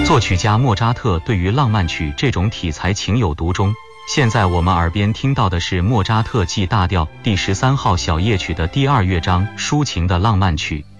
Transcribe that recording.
作曲家莫扎特对于浪漫曲这种题材情有独钟。现在我们耳边听到的是莫扎特 G 大调第13号小夜曲的第2乐章抒情的浪漫曲。